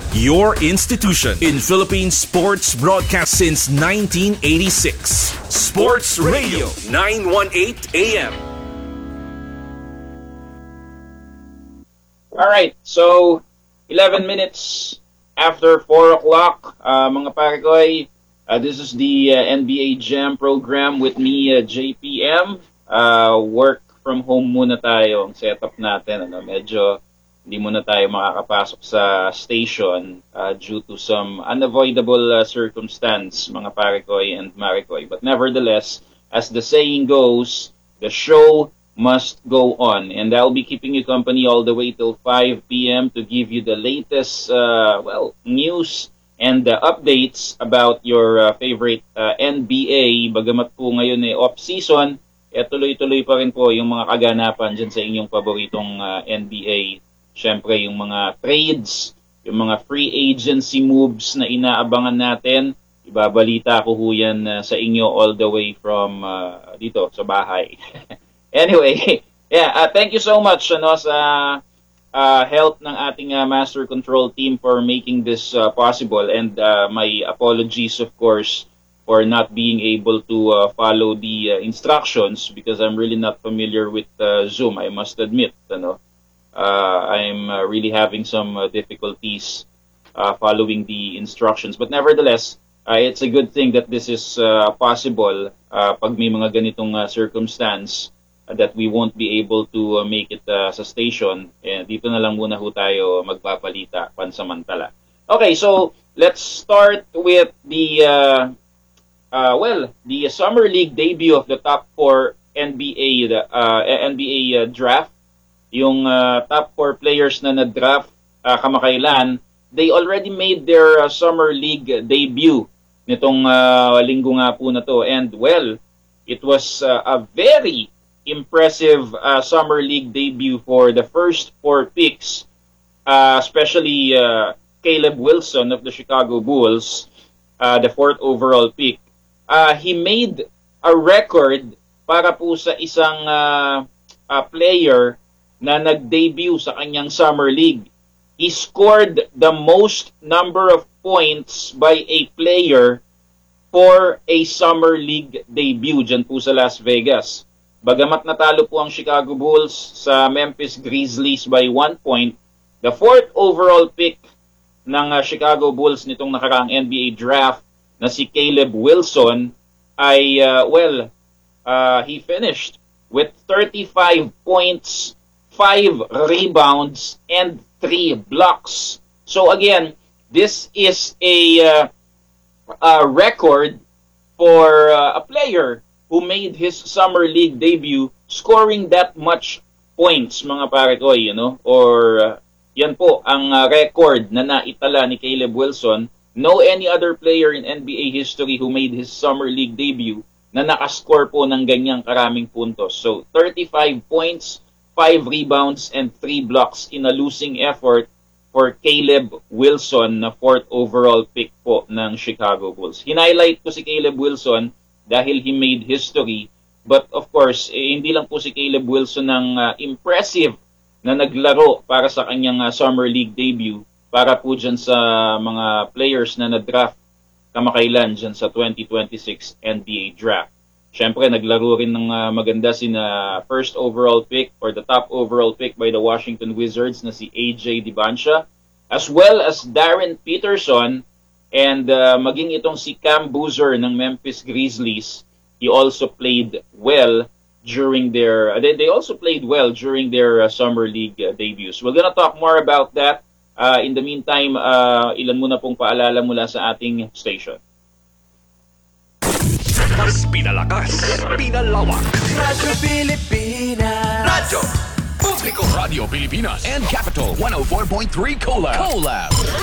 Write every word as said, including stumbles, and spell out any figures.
your institution in Philippine sports broadcast since nineteen eighty-six. Sports Radio nine eighteen A M. Alright, so eleven minutes after four o'clock, uh, mga pare koy, uh, this is the uh, N B A Jam program with me, uh, J P M. Uh, work from home muna tayo ang setup natin. Ano, medyo hindi muna tayo makakapasok sa station uh, due to some unavoidable uh, circumstance, mga pare koy and mare koy. But nevertheless, as the saying goes, the show must go on. And I'll be keeping you company all the way till five p.m. to give you the latest, uh, well, news and uh, updates about your uh, favorite uh, N B A. Bagamat po ngayon ay off-season, eh, tuloy-tuloy pa rin po yung mga kaganapan dyan sa inyong paboritong uh, N B A. Siyempre, yung mga trades, yung mga free agency moves na inaabangan natin, ibabalita ko ho yan uh, sa inyo all the way from uh, dito sa bahay. Anyway, yeah, uh, thank you so much ano, sa uh, help ng ating uh, Master Control team for making this uh, possible. And uh, my apologies, of course, for not being able to uh, follow the uh, instructions because I'm really not familiar with uh, Zoom, I must admit. Ano. Uh, I'm uh, really having some uh, difficulties uh, following the instructions. But nevertheless, uh, it's a good thing that this is uh, possible uh, pag may mga ganitong uh, circumstance uh, that we won't be able to uh, make it uh, sa station. Eh, dito na lang muna ho tayo magpapalita pansamantala. Okay, so let's start with the, uh, uh, well, the Summer League debut of the top four N B A, uh, N B A uh, draft. Yung uh, top four players na na-draft uh, kamakailan, they already made their uh, Summer League debut nitong uh, linggo nga po na to. And well, it was uh, a very impressive uh, Summer League debut for the first four picks, uh, especially uh, Caleb Wilson of the Chicago Bulls, uh, the fourth overall pick. Uh, he made a record para po sa isang uh, uh, player na nag-debut sa kanyang Summer League. He scored the most number of points by a player for a Summer League debut dyan po sa Las Vegas. Bagamat natalo po ang Chicago Bulls sa Memphis Grizzlies by one point, the fourth overall pick ng uh, Chicago Bulls nitong nakaraang N B A draft na si Caleb Wilson ay, uh, well, uh, he finished with thirty-five points, five rebounds, and three blocks. So again, this is a, uh, a record for uh, a player who made his Summer League debut scoring that much points, mga pare ko, you know, or uh, yan po ang uh, record na naitala ni Caleb Wilson. No any other player in N B A history who made his Summer League debut na nakascore po ng ganyang karaming puntos. So thirty-five points, five rebounds, and three blocks in a losing effort for Caleb Wilson na fourth overall pick po ng Chicago Bulls. Hinighlight ko si Caleb Wilson dahil he made history. But of course, eh, hindi lang po si Caleb Wilson ang uh, impressive na naglaro para sa kanyang uh, Summer League debut para po dyan sa mga players na na-draft kamakailan dyan sa twenty twenty-six N B A draft. Siyempre, naglaro rin ng uh, maganda si na first overall pick or the top overall pick by the Washington Wizards na si A J Dibansha, as well as Darren Peterson, and uh, maging itong si Cam Boozer ng Memphis Grizzlies. He also played well during their, uh, they, they also played well during their uh, Summer League uh, debuts. We're gonna talk more about that. Uh, in the meantime, uh, ilan muna pong paalala mula sa ating station. Mas pinalakas, pinalawak. Radyo Pilipinas. Radyo Publiko Radio Pilipinas and Capital one oh four point three Collab. Collab.